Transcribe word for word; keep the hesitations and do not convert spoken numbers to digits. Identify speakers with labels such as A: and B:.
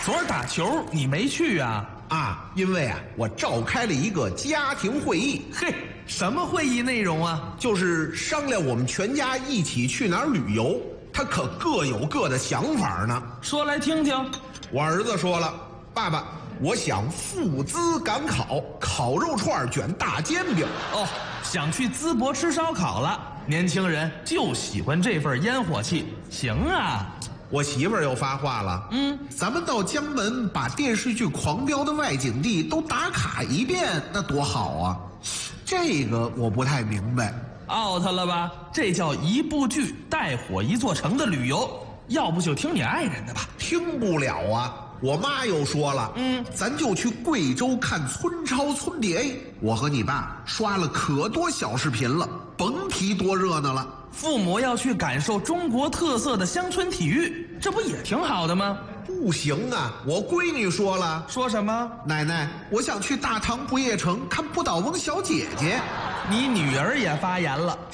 A: 昨儿打球你没去啊？
B: 啊，因为啊，我召开了一个家庭会议。
A: 嘿，什么会议内容啊？
B: 就是商量我们全家一起去哪儿旅游。他可各有各的想法呢。
A: 说来听听。
B: 我儿子说了，爸爸，我想赴淄赶考，烤肉串卷大煎饼。
A: 哦，想去淄博吃烧烤了。年轻人就喜欢这份烟火气。行啊。
B: 我媳妇儿又发话了，嗯，咱们到江门把电视剧《狂飙》的外景地都打卡一遍，那多好啊！这个我不太明白。
A: out 了吧？这叫一部剧带火一座城的旅游，要不就听你爱人的吧。
B: 听不了啊！我妈又说了，嗯，咱就去贵州看村超村 D A。我和你爸刷了可多小视频了，甭提多热闹了。
A: 父母要去感受中国特色的乡村体育，这不也挺好的吗？
B: 不行啊！我闺女说了。
A: 说什么？
B: 奶奶，我想去大唐不夜城看不倒翁小姐姐。
A: 你女儿也发言了，